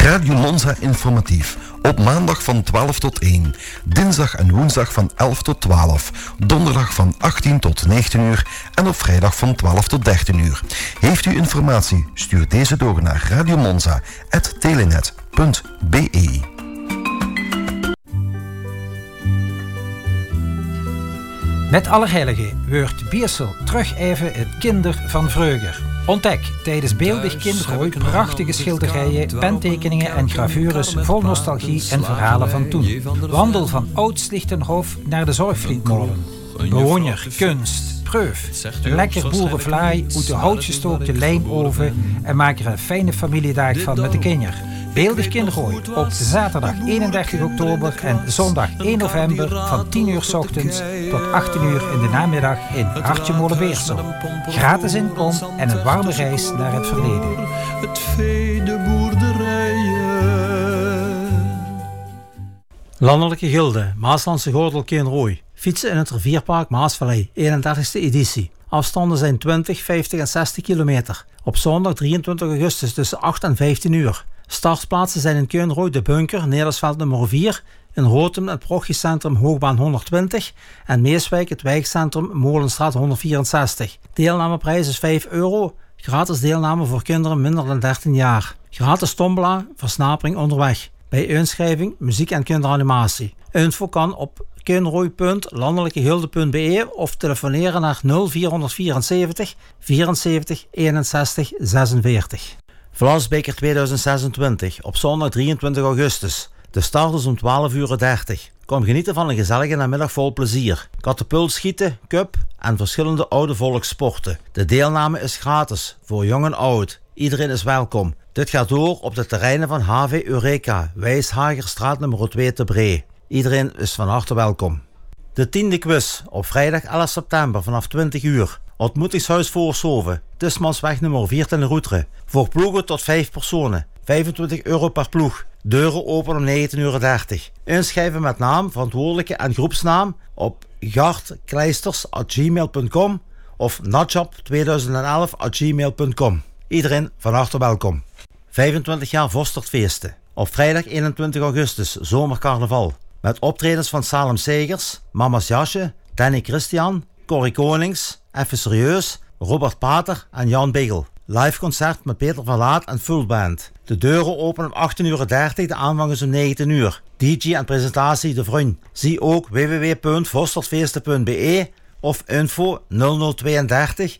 Radio Monza informatief. Op maandag van 12 tot 1. Dinsdag en woensdag van 11 tot 12. Donderdag van 18 tot 19 uur. En op vrijdag van 12 tot 13 uur. Heeft u informatie? Stuur deze door naar radiomonza@telenet.be. Met Allerheiligen wordt Biersel terug even het kinder van vroeger. Ontdek tijdens Beeldig Kinderhooi prachtige schilderijen, pentekeningen en gravures vol nostalgie en verhalen van toen. Wandel van Oud-Slichtenhof naar de Zorgvriendmolen. Bewoner, kunst, proef, lekker boerenvlaai uit de houtgestookte lijmoven en maak er een fijne familiedag van met de kinderen. Beeldig Kinderhooi op zaterdag 31 oktober en zondag 1 november van 10 uur 's ochtends tot 18 uur in de namiddag in Hartje Molenbeersel. Gratis inkom en een warme reis naar het verleden. Het vee, de boerderijen. Landelijke Gilde, Maaslandse Gordel Kinrooi. Fietsen in het rivierpark Maasvallei, 31ste editie. Afstanden zijn 20, 50 en 60 kilometer. Op zondag 23 augustus tussen 8 en 15 uur. Startplaatsen zijn in Keunrooy de Bunker, Nederlandsveld nummer 4, in Rotem het Prochiecentrum Hoogbaan 120 en Meeswijk het wijkcentrum Molenstraat 164. Deelnameprijs is €5. Gratis deelname voor kinderen minder dan 13 jaar. Gratis tombola, versnapering onderweg. Bij inschrijving, muziek en kinderanimatie. Info kan op keunrooy.landelijkegilde.be of telefoneren naar 0474 74 61 46. Vlasbeker 2026 op zondag 23 augustus. De start is om 12:30. Kom genieten van een gezellige namiddag vol plezier. Katapultschieten, cup en verschillende oude volkssporten. De deelname is gratis voor jong en oud. Iedereen is welkom. Dit gaat door op de terreinen van HV Eureka, Wijshagerstraat nummer 2 te Bree. Iedereen is van harte welkom. De 10e quiz op vrijdag 11 september vanaf 20 uur. Ontmoetingshuis Voorshoven, Tismansweg nummer 4 ten Roetre. Voor ploegen tot 5 personen. €25 per ploeg. Deuren open om 19:30. Inschrijven met naam, verantwoordelijke en groepsnaam op gartkleisters@gmail.com of natjap2011@gmail.com. Iedereen van harte welkom. 25 jaar Vostertfeesten. Op vrijdag 21 augustus, zomercarnaval. Met optredens van Salem Segers, Mama's Jasje, Danny Christian, Corrie Konings, Even Serieus, Robert Pater en Jan Biggel. Live concert met Peter van Laat en full band. De deuren openen om 18:30, de aanvang is om 19 uur. DJ en presentatie De Vrun. Zie ook www.vostertfeesten.be of info 0032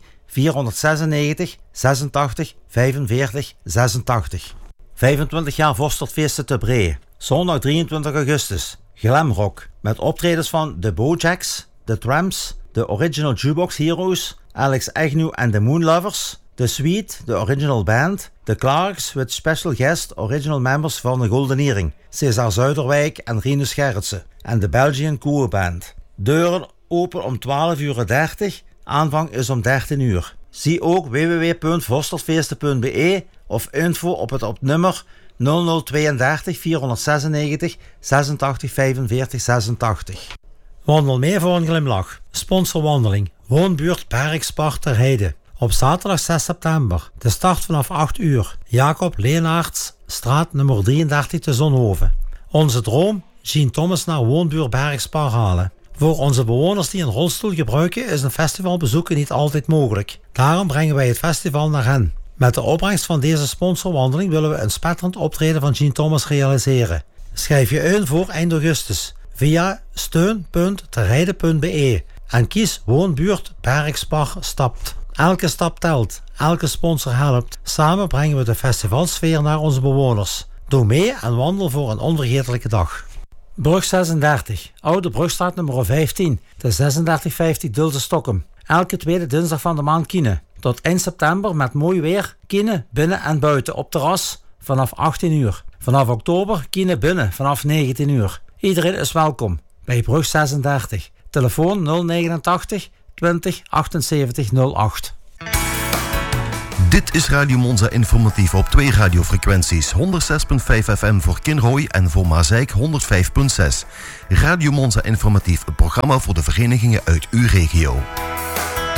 496 86 45 86. 25 jaar Vostertfeesten te Bree. Zondag 23 augustus. Glamrock. Met optredens van The Bojacks, The Tramps, de Original Jukebox Heroes, Alex Agnew en The Moonlovers, The Sweet, de Original Band, The Clarks with special guest original members van de Golden Earring, César Zuiderwijk en Rinus Gerritsen en de Belgian Koe Band. Deuren open om 12:30, aanvang is om 13 uur. Zie ook www.vostertfeesten.be of info op het nummer 0032 496 86 45 86. Wandel mee voor een glimlach. Sponsorwandeling. Woonbuurt Bergspar ter Heide. Op zaterdag 6 september. De start vanaf 8 uur. Jacob Leenaerts, straat nummer 33 te Zonhoven. Onze droom? Jean Thomas naar Woonbuurt Bergspar halen. Voor onze bewoners die een rolstoel gebruiken is een festivalbezoeken niet altijd mogelijk. Daarom brengen wij het festival naar hen. Met de opbrengst van deze sponsorwandeling willen we een spetterend optreden van Jean Thomas realiseren. Schrijf je in voor eind augustus via steun.terheide.be en kies Woonbuurt Bergspar Stapt. Elke stap telt, elke sponsor helpt. Samen brengen we de festivalsfeer naar onze bewoners. Doe mee en wandel voor een onvergetelijke dag. Brug 36, Oude Brugstraat nummer 15, de 3650 Dulse-Stokkem. Elke tweede dinsdag van de maand kine. Tot 1 september met mooi weer, kine binnen en buiten op terras vanaf 18 uur. Vanaf oktober kine binnen vanaf 19 uur. Iedereen is welkom bij Brug 36. Telefoon 089 20 78 08. Dit is Radio Monza informatief op 2 radiofrequenties. 106.5 FM voor Kinrooi en voor Maasijk 105.6. Radio Monza informatief, een programma voor de verenigingen uit uw regio.